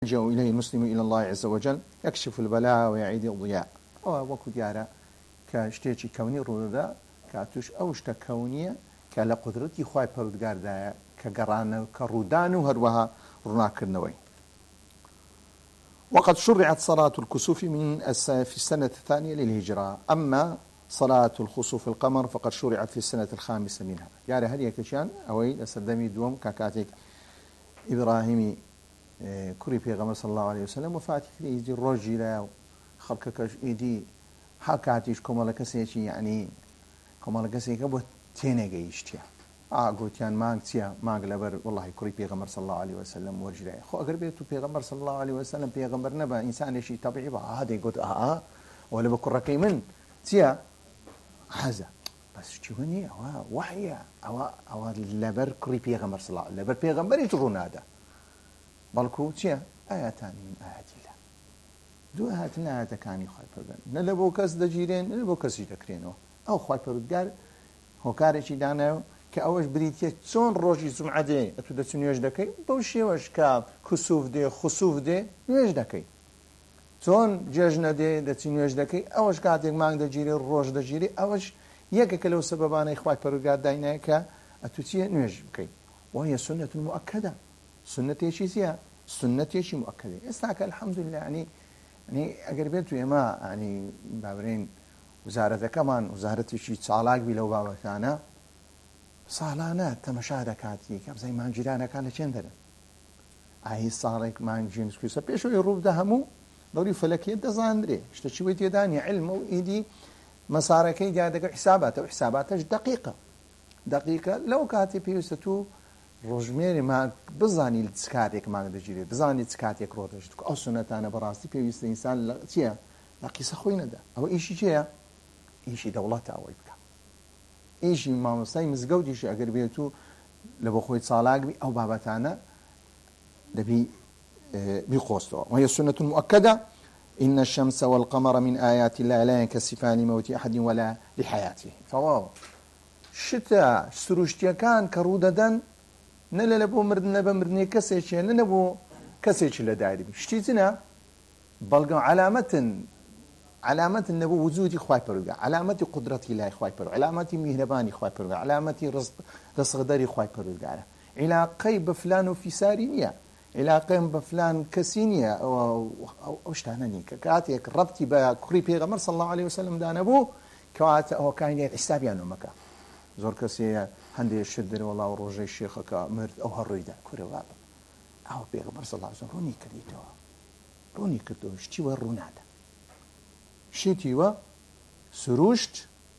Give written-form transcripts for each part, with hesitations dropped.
يلجأ إليه المسلم إلى الله عز وجل يكشف البلاء ويعيد الضياء وەکو دیارە کە شتێکی کەونی ڕوودەدا کاتوش ئەو شتە کەونیە کە لە قودرەتی خوای پەروەردگاردایە کە گەڕانە کە ڕوودان و هەروەها ڕووناکردنەوەی. وقد شرعت صلاة الكسوف في السنة الثانية للهجرة، أما صلاة الخسوف القمر فقد شرعت في السنة الخامسة منها. يعني هل يكشان أوي لسردمي دوم كاكاتك إبراهيمي كوري پیغمبر صلى الله عليه وسلم وفاتي كريدي الرجل خلقك إيدي حكاتيش كمال كسيشي يعني كمال كسيك أبو تينيجي يشتيا قلت يعني ما لبر والله كوري پیغمبر صلى الله عليه وسلم ورجل خو أقرب بيتو پیغمبر صلى الله عليه وسلم پیغمبر نبا إنسان شيء طبيعي هذا قلت ولا بكركي من تيا هذا بس شو هني وحي أو لبر كوري پیغمبر صلى الله عليه وسلم لبر پیغمبر يجرون هذا بەڵکو چییە؟ ئاياتانی من ئايات الله دوو ئاياتن ئاياتەکانی خوای پەروەردگار نە لە بۆ کەس دەگیرێن نە لە بۆ کەسی دەکرێنەوە. ئەو خوای پەروەردگار هۆکارێکی دانایە کە ئەوەش بریتە چۆن ڕۆژی جومعە دێ ئەتو دەچ نوێژ دەکەی بەو شێوەش کە کسوف دێ خوسوف دێ نوێژ دەکەی، چۆن جێژنە دێ دەچی نوێژ دەکەی، ئەوەش کاتێک مانگ دەگیرێ ڕۆژ دەگیری، ئەوەش یەکێکە لەو سەبەبانەی خوای پەروەردگار داینایە کە ئەتو چییە نوێژ بکەی. وهي سنة مؤكدة، سنتي زيها سنتي مؤكده استاك الحمد لله يعني اقربيتو يما يعني بابرين وزارة كمان وزارة شي صالاق بلو بابا كان صالانات تمشاهدكاتي كم زي ما جيرانا كان چندره اي صالك ما جينس كيسا بيشو يروب دهمو دوري فلكيه دزاندري اشتشي ويتي داني علم وايدي مساركي جادك حساباته وحساباتش دقيقه لو كاتي بيستو ڕۆژمێری مانگ بزانی چ کاتێک مانگ دەگیرێت، بزانی چ کاتێک ڕۆ دەژێت. ئەو سونەتانە بەڕاستی پێویستە ئینسان چییە لە قیسە خۆی نەدا. ئەوە ئیشی چییە؟ ئیشی دەوڵەتە ئەوەی بکە. ئیشی مامۆستای مزگەوتیشی ئەگەر بێت و لە بۆ خۆی چالاک بی ئەو بابەتانە دەبی بیقۆستەوە. وهي سنة مؤكدة إن الشمس والقمر من آيات الله لا ينكسفان لموت أحد ولا لحياته. فواو شتا سروشتیەکان کە ڕوو دەدەن نەلە لە بۆ مردن نە بە مردنی کەسێکیە نە بۆ کەسێکی لە دایری بی شتی چنە بەڵگە علامەتن نە بۆ وجودی خوای پەروەردگار، علامەتی قودرەتی لای خوای پەروەردگار، علامەتی میهرەبانی خوای پەروەردگار، علامەتی ڕزقدەری خوای پەروەردگارە. عیلاقەی بە فلان و فیساری نییە، عیلاقەی بە فلان کەسی نییە. ئەو شتانە نین کە کاتێک ڕەبتی بە کوڕی پێغەمبەر صلی الله عليه وسلم دانەبوو کەواتە ئەوە کاینێت حیسابیان نۆمەکە. زۆر کەسێ هەندێک شت دەرێ وەڵا و ڕۆژەی شێخەکە مرد ئەو هەڕوویدا کورەوە ئەو پێغەمبەر صلی الله عليه وسلم ڕوونی کردەوە شتی وە ڕوونادە شتی وە سروشت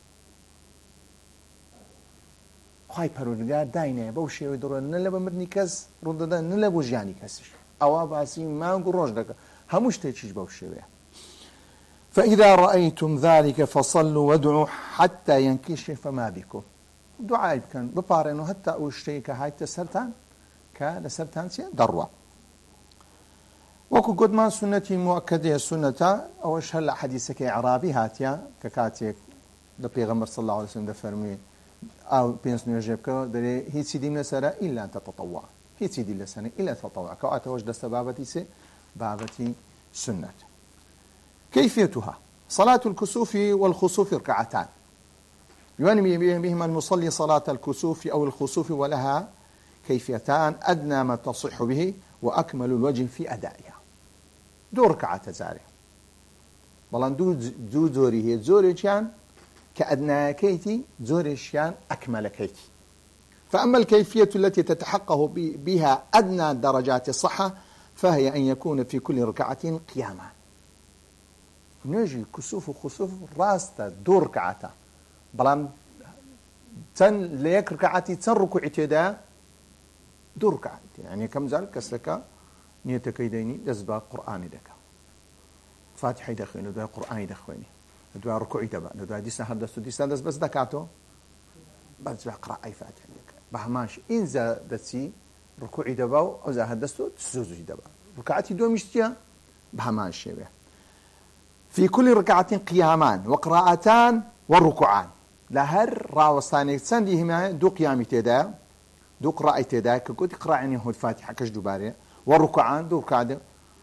خوای پەروەردگار داینایە بەو شێوەی دەڕۆن نە لە بە مردنی کەس ڕوو دەدەن نە لە بۆ ژیانی کەسیش. ئەوە باسی مانگ و ڕۆژ دەکە هەموو شتێکیش بەو شێوەیە. فإذا رأيتم ذلك فصلوا وادعوا حتى ينكشف ما بكم. دعاء كان ببارنو حتى او شيء كهايت سرطان لسرطان دروا وكو قد ما سنتي مؤكده سنه او هل حديثك اعرابي هاتيا ككاتيك لبيغمبر صلى الله عليه وسلم دفرمي او بينس نيجيبك دري هي سيدي مسرا الا ان تتطوع هي سيدي لسنه الا تتطوع كوات وجد سبابتي سي بابتي سنه. كيفيتها صلاه الكسوف والخسوف ركعتان ينوي بهما المصلي صلاة الكسوف أو الخسوف ولها كيفيتان أدنى ما تصح به وأكمل الوجه في أدائها. دو ركعة زاري بلان دو زوري هي زوري كان كأدنى كيتي زوري كان أكمل كيتي. فأما الكيفية التي تتحقق بها أدنى درجات الصحة فهي أن يكون في كل ركعة قياما. نجي كسوف وخسوف راستا دو ركعتا بلام تن ليك ركعتي تن ركوعتي دا دو ركعتي يعني كم زال كسلك نيتك يديني دزبا قرآني دكا فاتحة دخويني دوا قرآني دخويني دوا ركوعي دبا دوا ديسنا حدثتو ديسنا دز بس دكاتو بس بقرأ أي فاتحة دكا بهماش إن زادتي ركوعي دبا أو زا حدثتو تسوزي دبا ركعتي دو مشتيا بهماش شبه. في كل ركعة قيامان وقراءتان والركوعان لهر راوستاني سنديهما دو قيامي تدا دو قراءة تدا كقول قراءة الفاتحة كش دوباره والركوعان دو ركعة